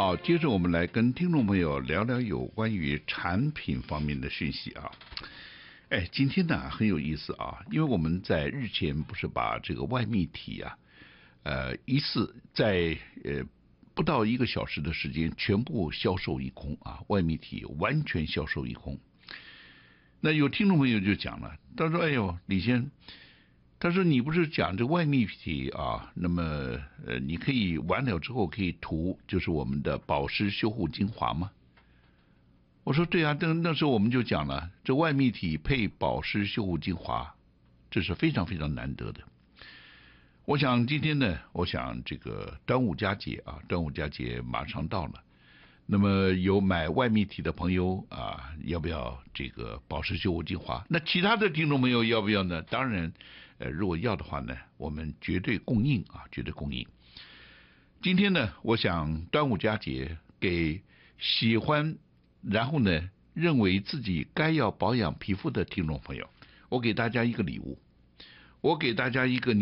好，接着我们来跟听众朋友聊聊有关于产品方面的讯息啊。今天呢很有意思啊，因为我们在日前不是把这个外泌体啊，疑似在不到1个小时的时间全部销售一空啊，外泌体完全销售一空。那有听众朋友就讲了，他说：“哎呦，李先，他说你不是讲这外泌体啊，那么你可以完了之后可以涂就是我们的保湿修护精华吗？”我说对啊，那时候我们就讲了，这外泌体配保湿修护精华，这是非常非常难得的。我想今天呢，我想这个端午佳节啊，端午佳节马上到了。那么有买外泌体的朋友啊，要不要这个保湿修护精华？那其他的听众朋友要不要呢？当然，如果要的话呢，我们绝对供应啊，绝对供应。今天呢，我想端午佳节给喜欢，然后呢认为自己该要保养皮肤的听众朋友，我给大家一个礼物，我给大家一个